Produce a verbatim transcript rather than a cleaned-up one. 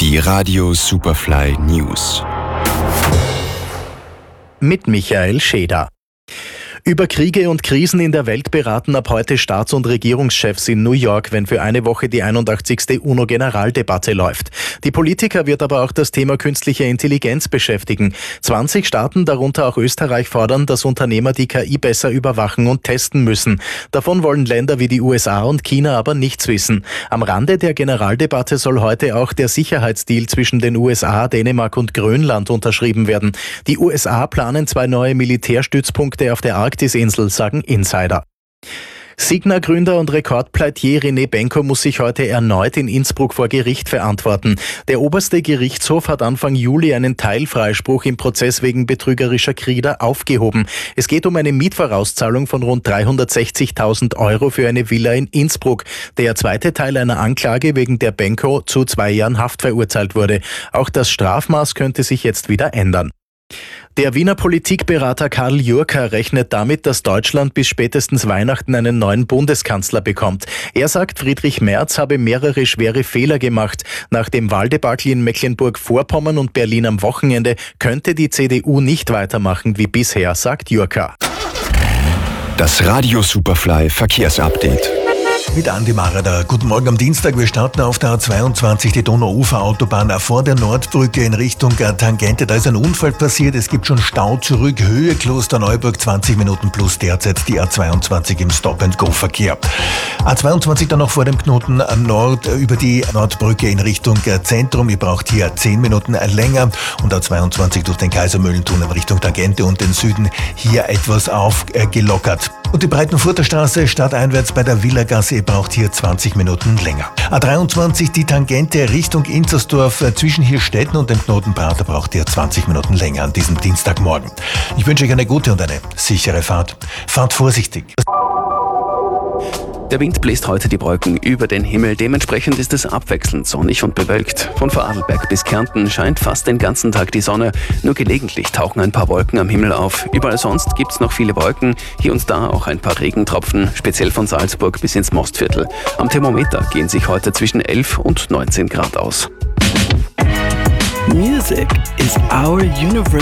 Die Radio Superfly News. Mit Michael Scheder. Über Kriege und Krisen in der Welt beraten ab heute Staats- und Regierungschefs in New York, wenn für eine Woche die einundachtzigste UNO-Generaldebatte läuft. Die Politiker wird aber auch das Thema künstliche Intelligenz beschäftigen. zwanzig Staaten, darunter auch Österreich, fordern, dass Unternehmer die K I besser überwachen und testen müssen. Davon wollen Länder wie die U S A und China aber nichts wissen. Am Rande der Generaldebatte soll heute auch der Sicherheitsdeal zwischen den U S A, Dänemark und Grönland unterschrieben werden. Die U S A planen zwei neue Militärstützpunkte auf der Arktis-Insel, sagen Insider. Signa-Gründer und Rekordpleitier René Benko muss sich heute erneut in Innsbruck vor Gericht verantworten. Der oberste Gerichtshof hat Anfang Juli einen Teilfreispruch im Prozess wegen betrügerischer Kredite aufgehoben. Es geht um eine Mietvorauszahlung von rund dreihundertsechzigtausend Euro für eine Villa in Innsbruck. Der zweite Teil einer Anklage, wegen der Benko zu zwei Jahren Haft verurteilt wurde. Auch das Strafmaß könnte sich jetzt wieder ändern. Der Wiener Politikberater Karl Jurka rechnet damit, dass Deutschland bis spätestens Weihnachten einen neuen Bundeskanzler bekommt. Er sagt, Friedrich Merz habe mehrere schwere Fehler gemacht. Nach dem Wahldebakel in Mecklenburg-Vorpommern und Berlin am Wochenende könnte die C D U nicht weitermachen wie bisher, sagt Jurka. Das Radio Superfly Verkehrsupdate. Mit Andi Marada. Guten Morgen am Dienstag. Wir starten auf der A zweiundzwanzig, die Donauufer-Autobahn vor der Nordbrücke in Richtung Tangente. Da ist ein Unfall passiert. Es gibt schon Stau zurück. Höhe Klosterneuburg, zwanzig Minuten plus derzeit die A zweiundzwanzig im Stop-and-Go-Verkehr. A zweiundzwanzig dann noch vor dem Knoten Nord über die Nordbrücke in Richtung Zentrum. Ihr braucht hier zehn Minuten länger. Und A zweiundzwanzig durch den Kaisermühlentunnel Richtung Tangente und den Süden hier etwas aufgelockert. Und die Breitenfurter Straße stadteinwärts bei der Villagasse, ihr braucht hier zwanzig Minuten länger. A dreiundzwanzig, die Tangente Richtung Inzersdorf zwischen Hirstetten und dem Knoten Prater braucht ihr zwanzig Minuten länger an diesem Dienstagmorgen. Ich wünsche euch eine gute und eine sichere Fahrt. Fahrt vorsichtig. Der Wind bläst heute die Wolken über den Himmel. Dementsprechend ist es abwechselnd sonnig und bewölkt. Von Vorarlberg bis Kärnten scheint fast den ganzen Tag die Sonne. Nur gelegentlich tauchen ein paar Wolken am Himmel auf. Überall sonst gibt's noch viele Wolken. Hier und da auch ein paar Regentropfen, speziell von Salzburg bis ins Mostviertel. Am Thermometer gehen sich heute zwischen elf und neunzehn Grad aus. Music is our universe.